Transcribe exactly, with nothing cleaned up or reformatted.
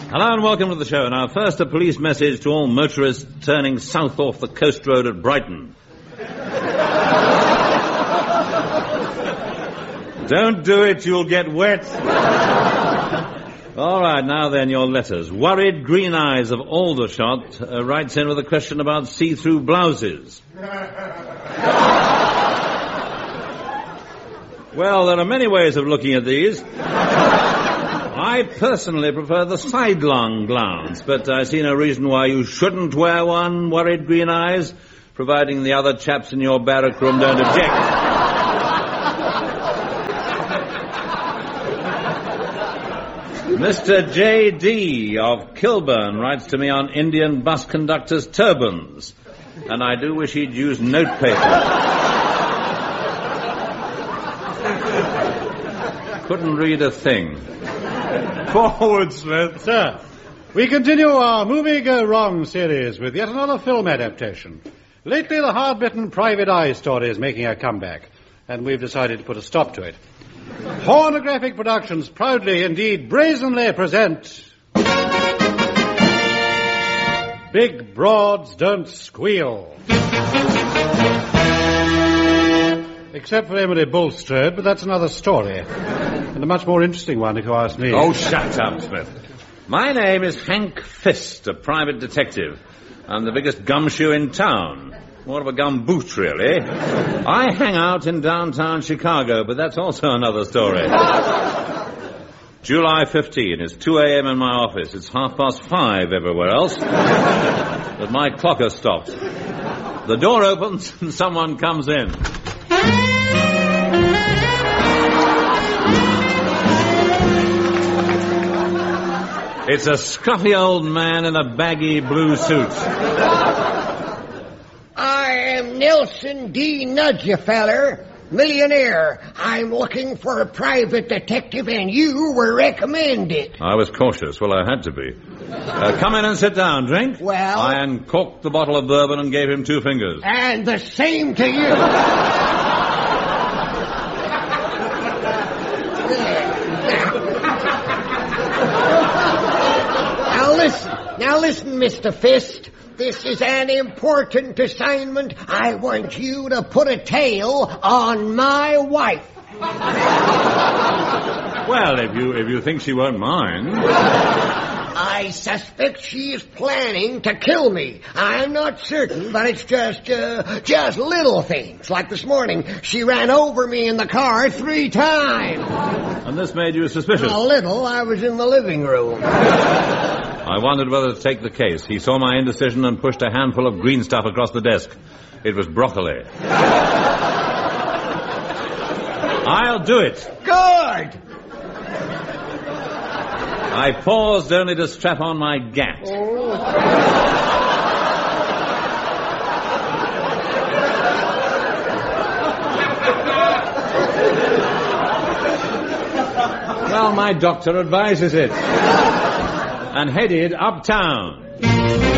Hello and welcome to the show. Now, first, a police message to all motorists turning south off the coast road at Brighton. Don't do it, you'll get wet. All right, now then, your letters. Worried Green Eyes of Aldershot uh, writes in with a question about see-through blouses. Well, there are many ways of looking at these. I personally prefer the sidelong blouse, but I see no reason why you shouldn't wear one, Worried Green Eyes, providing the other chaps in your barrack room don't object. Mister J D of Kilburn writes to me on Indian bus conductors' turbans, and I do wish he'd use notepaper. Couldn't read a thing. Forward, Smith. Sir, we continue our Movie Go Wrong series with yet another film adaptation. Lately, the hard-bitten Private Eye story is making a comeback, and we've decided to put a stop to it. Pornographic Productions proudly, indeed brazenly present... Big Broads Don't Squeal. Except for Emily Bulstrode, but that's another story. And a much more interesting one, if you ask me. Oh, shut up, Smith. My name is Hank Fist, a private detective. I'm the biggest gumshoe in town. More of a gumboot, really. I hang out in downtown Chicago, but that's also another story. July fifteenth. It's two a.m. in my office. It's half past five everywhere else. But my clock has stopped. The door opens and someone comes in. It's a scruffy old man in a baggy blue suit. I am Nelson D. Nudgefeller, millionaire. I'm looking for a private detective, and you were recommended. I was cautious. Well, I had to be. Uh, come in and sit down. Drink? Well? I uncorked the bottle of bourbon and gave him two fingers. And the same to you. Now listen, now listen, Mister Fist. This is an important assignment. I want you to put a tail on my wife. Well, if you if you think she won't mind. I suspect she is planning to kill me. I'm not certain, but it's just, uh, just little things. Like this morning, she ran over me in the car three times. And this made you suspicious? A little. I was in the living room. I wondered whether to take the case. He saw my indecision and pushed a handful of green stuff across the desk. It was broccoli. I'll do it. Good. I paused only to strap on my gat. Oh. Well, my doctor advises it. And headed uptown.